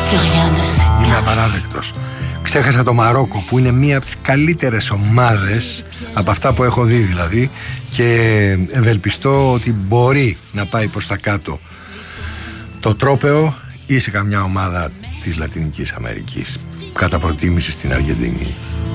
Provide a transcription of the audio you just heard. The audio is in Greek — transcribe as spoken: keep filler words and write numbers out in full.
Είμαι απαράδεκτος. Ξέχασα το Μαρόκο που είναι μία από τις καλύτερες ομάδες από αυτά που έχω δει δηλαδή, και ευελπιστώ ότι μπορεί να πάει προς τα κάτω το τρόπαιο ή σε καμιά ομάδα της Λατινικής Αμερικής, κατά προτίμηση στην Αργεντινή.